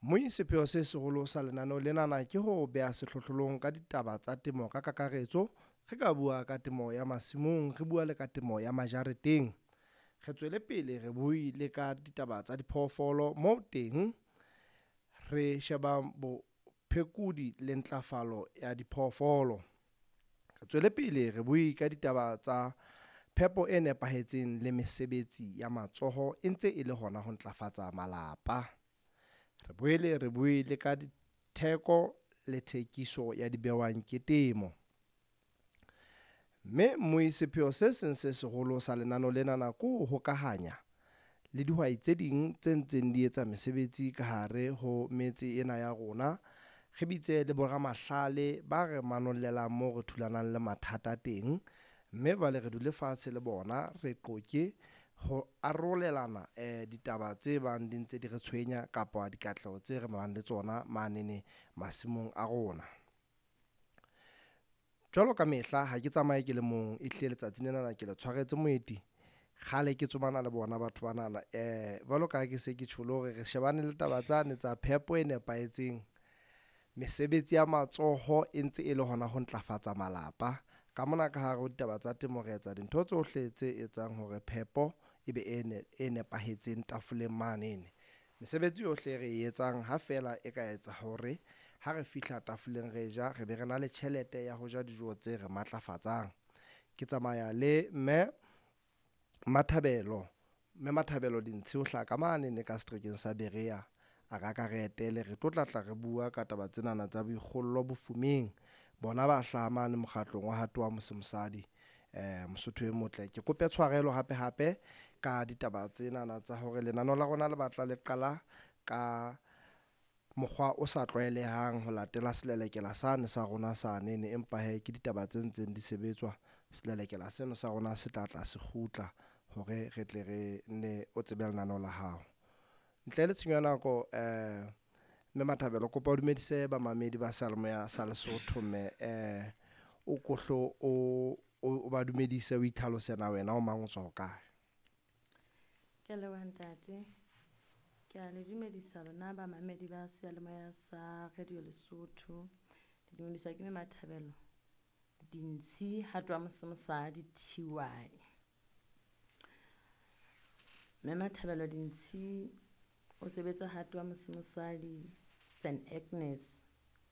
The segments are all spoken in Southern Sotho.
Moo sepheo se seholo sa lenaneo lenana ke ho beha sehlohlolong ka ditaba tsa temo ka kakaretso. Re ka bua ka temo ya masimong, re bua le ka temo ya majareteng. Re tswele pele re bue le ka ditaba tsa diphoofolo moo teng re shebang bophekudi le ntlafalo ya diphoofolo. Re tswele pele re bue ka ditaba tsa phepo e nepahetseng le mesebetsi ya matsoho e ntse e le hona ho ntlafatsa malapa. Re boele re bue le ka ditheko le thekiso ya dibewang ke temo. Mme moo sepheo se seng se seholo sa lenaneo lenana ke ho hokahanya le dihwai tse ding tse ntseng di etsa mesebetsi ka hare ho metse ena ya rona. Re bitse le boramahlale ba re manollelang moo re thulanang le mathata teng, mme ba le re dule fatshe le bona, re qoke ho arolelana ditaba tse bang di ntse di re tshwenya kapa dikatleho tse re bang le tsona manene masimong a rona. Jwalo ka mehla ha ke tsamaye ke le mong, e hlile letsatsing lena ke le tshwaretse moeti. Kgale ke tsomana le bona batho banana, jwalo ka ke se ke tjholo hore re shebane le taba tsane tsa phepo e nepahetseng, mesebetsi ya matsoho e ntse e le hona ho ntlafatsa malapa. Ka mona ka hare ho ditaba tsa temo re etsa dintho tsohle tse etsang hore phepo e be e nepahetseng tafoleng manene. Mesebetsi yohle re e etsang ha fela e ka etsa hore ha re fihla tafoleng re ja, re be re na le tjhelete ya ho ja dijo tse re matlafatsang. Ke tsamaya le mme Mathabelo. Mme Mathabelo Dintshi o hlaka manene ka seterekeng sa Berea. A ka re etele, re tlo tlatla re bua ka taba tsenana tsa boikgollo bofumeng. Bona ba hlaha mane mokgatlong wa Hatoa Mosadi, Mosotho e motle. Ke kope tshwarelo hape ka ditaba tsenana tsa hore lenaneo la rona le batla le qala ka mokgwa o sa tlwaelehang ho latela selelekela sane sa rona sane, empa ke ditaba tse ntseng di sebetswa. Selelekela seno sa rona se tlatla se kgutla hore re tle re ne o tsebe lenaneo la hao. Ntle le tshenyo ya nako, mme Mathabelo, kopa o dumedise bamamedi ba Seyalemoya sa Lesotho, mme o kohlo o ba dumedise, o ithalose na wena o mang, o tswa hokae? Ke le wantate, ke a le dumedisa lona bamamedi ba Seyalemoya sa Radio Lesotho. Le dumediswa ke mme Mathabelo Dintshi Hatoa Mosadi TY. Mme Mathabelo Dintshi o sebetsa Hatoa Mosadi St Agnes.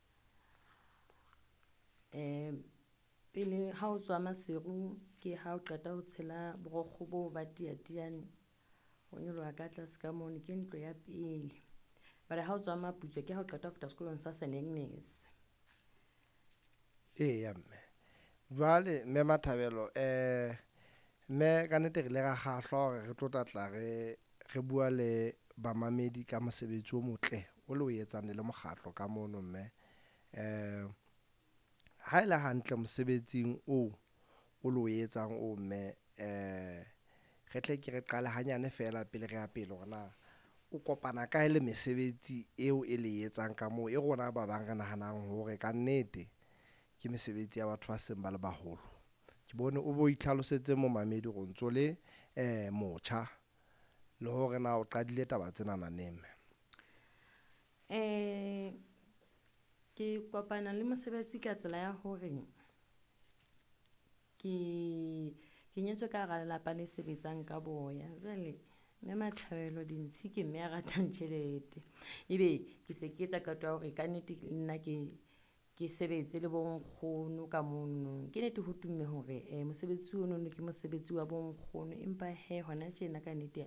Pele ha o tswa Maseru ke ha o qeta ho tshela borokgo bo ba tiatiane, o nyoloha ka tlase ka mono ke ntlo ya pele. Bare ha o tswa Maputswe ke ha o qeta ho feta sekolong sa St Agnes. Eya mme. Jwale mme Mathabelo, mme ka nnete re le ra kgahlwa hore re tlo tlatla re bua le bamamedi ka mosebetsi o motle o le o etsang le mokgatlo ka mono, mme ha ele hantle mosebetsing o lo etsang o, mme re tle ke re qale hanyane fela pele re ya pele hore na o kopana kae le mesebetsi eo e le etsang ka moo, e rona ba bang re nahanang hore ka nnete ke mesebetsi ya batho ba seng ba le baholo. Ke bone o bo itlhalosetse momamedi hore ntso le motjha le hore na o qadile taba tsena naneng. Ke kopana le mosebetsi ka tsela ya hore ke nyetswe ka hara lelapa le sebetsang ka boya. Jwale mme Mathabelo Dintshi ke mme a ratang tjhelete, ebe ke se ke etsa qeto ya hore ka nnete nna ke sebetse le bonkgono ka mono. Ke nnete ho tumme hore mosebetsi ono ke mosebetsi wa bonkgono, empa hona tjena ka nnete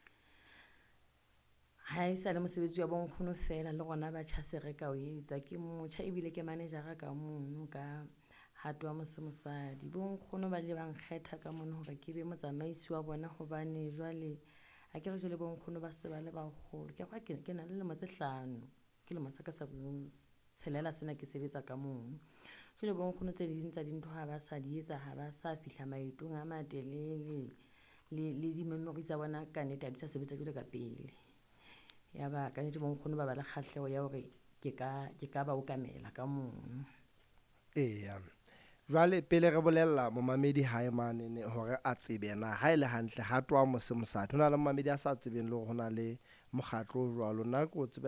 ha e sa le mosebetsi wa bonkgono fela, le rona batjha se re ka o etsa. Ke motjha ebile ke manejara ka mono ka Hatoa Mosadi. Bonkgono ba ile ba nkgetha ka mono hore ke be motsamaisi wa bona, hobane jwale ha ke re jwale bonkgono ba se ba le baholo. Ke kwa ke na le lemo tse 5, ke lemo tsa ka sa tshelela sena ke sebetsa ka mono. Jwale bonkgono tse ding tsa dintho ha ba sa di etsa, ha ba sa fihla maetong a matelele, le di-memory tsa bona ka nnete ha di sa sebetsa jwalo ka pele. Ya ba ka nnete bonkgono ba ba le kgahleho ya hore ke ka ba okamela ka mono. Eya, jwale pele re bolella momamedi hae manene hore a tsebe na ha ele hantle Hatoa Mosadi, ho na le momamedi a sa tsebeng le hore ho na le mokgatlo o jwalo. Nna ke o tsebe